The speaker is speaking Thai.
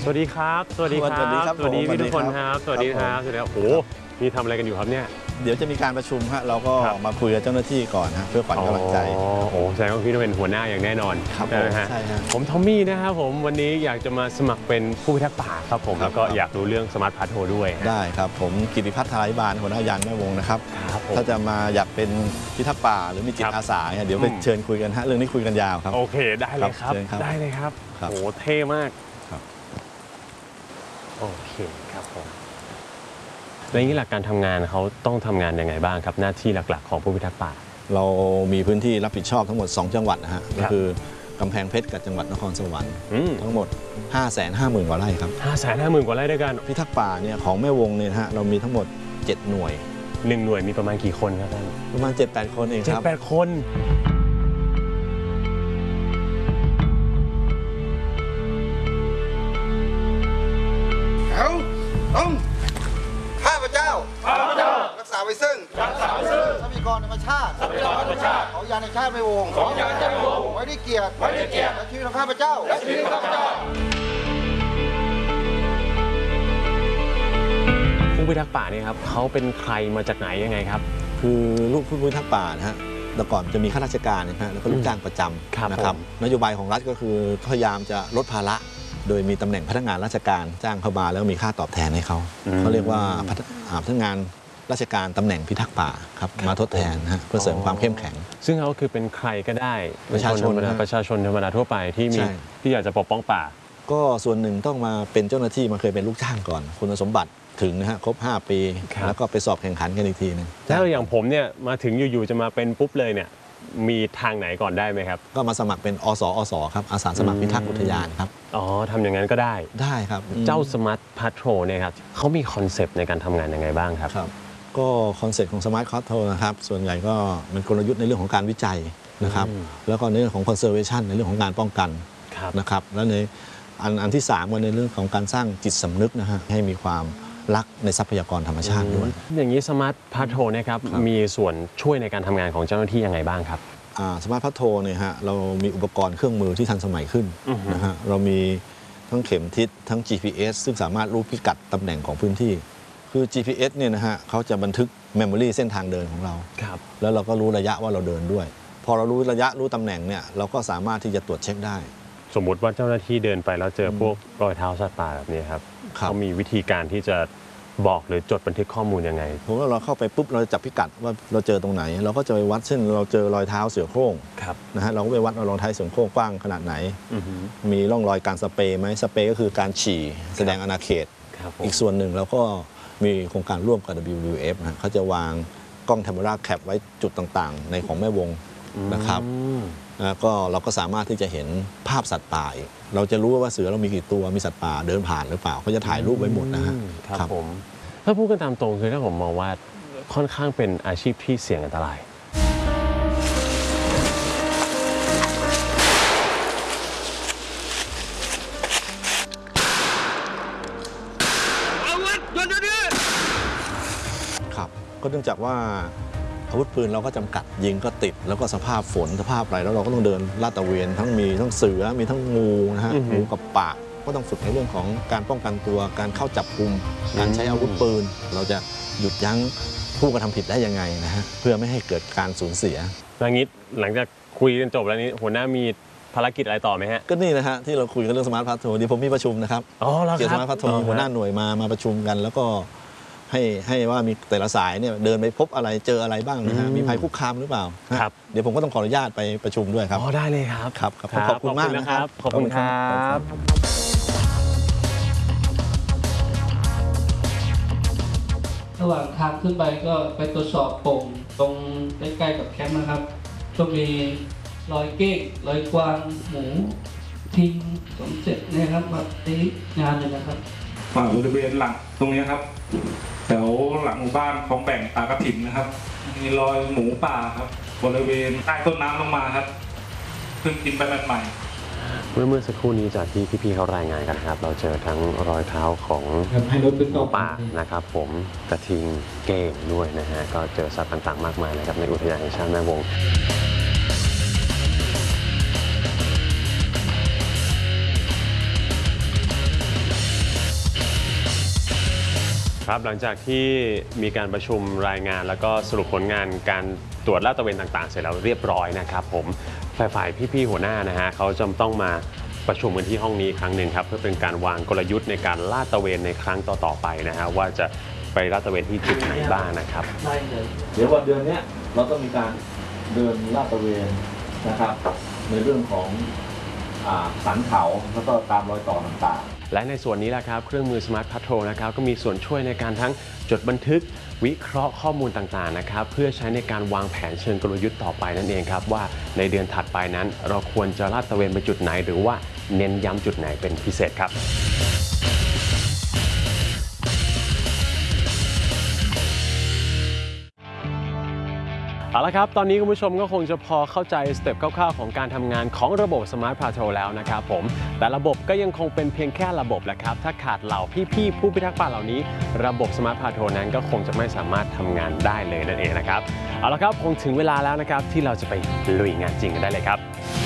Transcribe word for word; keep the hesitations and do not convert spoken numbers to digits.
สวัสดีครับสวัสดีครับสวัสดีพี่ทุกคนครับสวัสดีครับสวัสดีครับโอ้นี่ทำอะไรกันอยู่ครับเนี่ยเดี๋ยวจะมีการประชุมฮะเราก็มาคุยกับเจ้าหน้าที่ก่อนนะเพื่อขวัญกำลังใจโอ้แสดงว่าพี่ต้องเป็นหัวหน้าอย่างแน่นอนครับใช่ฮะผมทอมมี่นะครับผมวันนี้อยากจะมาสมัครเป็นผู้พิทักษ์ป่าครับผมแล้วก็อยากรู้เรื่องสมาร์ทพาร์ทโฮด้วยได้ครับผมกิติพัฒน์ทาริบาลหัวหน้ายานแม่วงนะครับถ้าจะมาอยากเป็นพิทักษ์ป่าหรือมีจิตอาสาเดี๋ยวไปเชิญคุยกันฮะเรื่องนี้คุยกันยาวครับโอเคได้เลยครับได้เลยครับโอ้เท่มากโอเคครับผมแล้วนี้หลักการทำงานเขาต้องทำงานยังไงบ้างครับหน้าที่หลักๆของผู้พิทักษ์ป่าเรามีพื้นที่รับผิดชอบทั้งหมดสองจังหวัดนะฮะก็คือกำแพงเพชรกับจังหวัดนครสวรรค์ทั้งหมด ห้าแสนห้าหมื่น กว่าไร่ครับห้าแสนห้าหมื่น กว่าไร่ด้วยกันพิทักษ์ป่าเนี่ยของแม่วงเนี่ยฮะเรามีทั้งหมดเจ็ดหน่วยหนึ่งหน่วยมีประมาณกี่คนครับท่านประมาณ เจ็ดแปด คนเองครับเจ็ดแปด คนต้องข้าพเจ้าข้าพเจ้ารักษาไว้ซึ่งรักษาไว้ซึ่งทรัพยากรธรรมชาติทรัพยากรธรรมชาติของยานในชาติไม่วงของยานในชาติไม่วงไว้ด้วยเกียรติไว้ด้วยเกียรติและชีวิตของข้าพเจ้าและชีวิตของข้าพเจ้าผู้พิทักษ์ป่าเนี่ยครับเขาเป็นใครมาจากไหนยังไงครับคือลูกผู้พิทักษ์ป่านะฮะแต่ก่อนจะมีข้าราชการนะฮะแล้วก็ลูกจ้างประจำนะครับนโยบายของรัฐก็คือพยายามจะลดภาระโดยมีตำแหน่งพนักงานราชการจ้างเข้ามาแล้วมีค่าตอบแทนให้เขาเขาเรียกว่าพนักงานราชการตำแหน่งพิทักษ์ป่าครับมาทดแทนนะเพื่อเสริมความเข้มแข็งซึ่งเขาคือเป็นใครก็ได้ประชาชนประชาชนธรรมดาทั่วไปที่มีที่อยากจะปกป้องป่าก็ส่วนหนึ่งต้องมาเป็นเจ้าหน้าที่มาเคยเป็นลูกจ้างก่อนคุณสมบัติถึงนะฮะครบห้าปีแล้วก็ไปสอบแข่งขันกันอีกทีนึงแล้วอย่างผมเนี่ยมาถึงอยู่ๆจะมาเป็นปุ๊บเลยเนี่ยมีทางไหนก่อนได้ไหมครับก็มาสมัครเป็นอสอสครับอาสาสมัครพิทักษ์อุทยานครับอ๋อทำอย่างนั้นก็ได้ได้ครับเจ้าสมาร์ทพาร์ทโฮเนี่ยครับเขามีคอนเซปต์ในการทำงานยังไงบ้างครับครับก็คอนเซปต์ของสมาร์ทพาร์ทโฮนะครับส่วนใหญ่ก็เป็นกลยุทธ์ในเรื่องของการวิจัยนะครับแล้วก็ในเรื่องของคอนเซอร์เวชันในเรื่องของการป้องกันนะครับแล้วในอันอันที่สามก็ในเรื่องของการสร้างจิตสำนึกนะฮะให้มีความรักในทรัพยากรธรรมชาติด้วยอย่างนี้สมาร์ทพาร์ทโฮนะครับมีส่วนช่วยในการทำงานของเจ้าหน้าที่ยังไงบ้างครับสมาร์ทพาร์ทโฮเนี่ยฮะเรามีอุปกรณ์เครื่องมือที่ทันสมัยขึ้นนะฮะเรามีทั้งเข็มทิศทั้ง จี พี เอส ซึ่งสามารถรู้พิกัดตำแหน่งของพื้นที่คือ จี พี เอส เนี่ยนะฮะเขาจะบันทึกเมมโมรีเส้นทางเดินของเราแล้วเราก็รู้ระยะว่าเราเดินด้วยพอเรารู้ระยะรู้ตำแหน่งเนี่ยเราก็สามารถที่จะตรวจเช็คได้สมมุติว่าเจ้าหน้าที่เดินไปแล้วเจอพวกรอยเท้าสัตว์ป่าแบบนี้ครับเขามีวิธีการที่จะบอกหรือจดบันทึกข้อมูลยังไงผมว่าเราเข้าไปปุ๊บเราจับพิกัดว่าเราเจอตรงไหนเราก็จะไปวัดเช่นเราเจอรอยเท้าเสือโคร่งนะฮะเราก็ไปวัดรอยเท้าเสือโคร่งกว้างขนาดไหนมีร่องรอยการสเปรย์ไหมสเปรย์ก็คือการฉี่แสดงอาณาเขตอีกส่วนหนึ่งเราก็มีโครงการร่วมกับ ดับเบิลยู ดับเบิลยู เอฟ นะเขาจะวางกล้องแคมเมราแคปไว้จุดต่างๆในของแม่วงนะครับแล้วก็เราก็สามารถที่จะเห็นภาพสัตว์ป่าเราจะรู้ว่าเสือเรามีกี่ตัวมีสัตว์ป่าเดินผ่านหรือเปล่าเขาจะถ่ายรูปไว้หมดนะฮะครับผมถ้าพูดกันตามตรงคือถ้าผมมองว่าค่อนข้างเป็นอาชีพที่เสี่ยงอันตรายครับก็เนื่องจากว่าอาวุธปืนเราก็จำกัดยิงก็ติดแล้วก็สภาพฝนสภาพอะไรแล้วเราก็ต้องเดินลาดตระเวนทั้งมีทั้งเสือมีทั้งงูนะฮะงูกับปากก็ต้องฝึกในเรื่องของการป้องกันตัวการเข้าจับกุมการใช้อาวุธปืนเราจะหยุดยั้งผู้กระทำผิดได้ยังไงนะฮะเพื่อไม่ให้เกิดการสูญเสียอย่างนี้หลังจากคุยกันจบแล้วนี้หัวหน้ามีภารกิจอะไรต่อไหมฮะก็นี่นะฮะที่เราคุยกันเรื่องสมาร์ทพาร์ทโฮดีผมมีประชุมนะครับอ๋อแล้วครับเกี่ยวกับสมาร์ทพาร์ทโฮหัวหน้าหน่วยมามาประชุมกันแล้วก็ให้ให้ว่ามีแต่ละสายเนี่ยเดินไปพบอะไรเจออะไรบ้างนะฮะมีภัยคุกคามหรือเปล่าครับเดี๋ยวผมก็ต้องขออนุญาตไปประชุมด้วยครับอ๋อได้เลยครับครับขอบคุณมากนะครับขอบคุณครับระหว่างทางขึ้นไปก็ไปตรวจสอบโป่งตรงใกล้ๆกับแคมป์นะครับก็มีรอยเก้งรอยกวางหมูทิ้งสมเสร็จนะครับแบบนี้งานเลยนะครับฝั่งบริเวณหลังตรงนี้ครับแถวหลังหมู่บ้านคลองแบ่งตากระถิ่นนะครับมีรอยหมูป่าครับบริเวณใต้ต้นน้ำลงมาครับเพิ่งกินไปใหม่เมื่อเมื่อสักครู่นี้จากที่พี่ๆเขารายงานกันครับเราเจอทั้งรอยเท้าของหมูป่านะครับผมกระทิงเก้งด้วยนะฮะก็เจอสัตว์ต่างๆมากมายนะครับในอุทยานแห่งชาติแม่วงครับหลังจากที่มีการประชุมรายงานแล้วก็สรุปผลงานการตรวจลาดตระเวนต่างๆเสร็จแล้วเรียบร้อยนะครับผมฝ่ายฝ่ายพี่ๆหัวหน้านะฮะเขาจำต้องมาประชุมกันที่ห้องนี้ครั้งหนึ่งครับเพื่อเป็นการวางกลยุทธ์ในการลาดตระเวนในครั้งต่อๆไปนะฮะว่าจะไปลาดตระเวนที่จุดไหนบ้างนะครับเดี๋ยววันเดือนนี้เราต้องมีการเดินลาดตระเวนนะครับในเรื่องของสันเขาแล้วก็ตามรอยต่อต่างๆและในส่วนนี้แหละครับเครื่องมือ Smart Patrol นะครับก็มีส่วนช่วยในการทั้งจดบันทึกวิเคราะห์ข้อมูลต่างๆนะครับเพื่อใช้ในการวางแผนเชิงกลยุทธ์ต่อไปนั่นเองครับว่าในเดือนถัดไปนั้นเราควรจะลาดตระเวนไปจุดไหนหรือว่าเน้นย้ำจุดไหนเป็นพิเศษครับเอาละครับตอนนี้คุณผู้ชมก็คงจะพอเข้าใจสเต็ปคร่าวๆของการทำงานของระบบ Smart Patrol แล้วนะครับผมแต่ระบบก็ยังคงเป็นเพียงแค่ระบบแหละครับถ้าขาดเหล่าพี่ๆผู้พิทักษ์ป่าเหล่านี้ระบบ Smart Patrol นั้นก็คงจะไม่สามารถทำงานได้เลยนั่นเองนะครับเอาละครับคงถึงเวลาแล้วนะครับที่เราจะไปลุยงานจริงกันได้เลยครับ